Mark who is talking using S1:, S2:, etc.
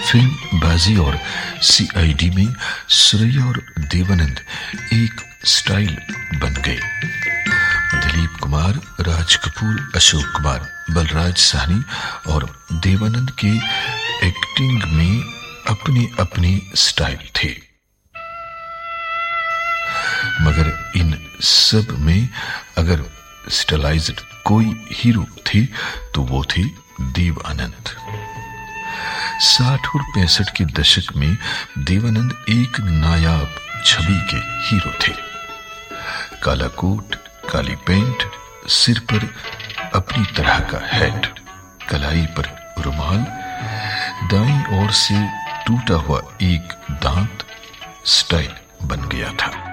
S1: Film बाजी और CID में सुरैया और देवानंद एक स्टाइल बन गए। दिलीप कुमार, राज कपूर, अशोक कुमार, बलराज साहनी और देवानंद के एक्टिंग में अपने अपने स्टाइल थे, मगर इन सब में अगर स्टाइलाइज्ड कोई हीरो थे तो वो थे देवानंद। 60 और 65 के दशक में देवानंद एक नायाब छवि के हीरो थे। काला कोट, काली पेंट, सिर पर अपनी तरह का हैट, कलाई पर रुमाल, दाईं ओर से टूटा हुआ एक दांत, स्टाइल बन गया था।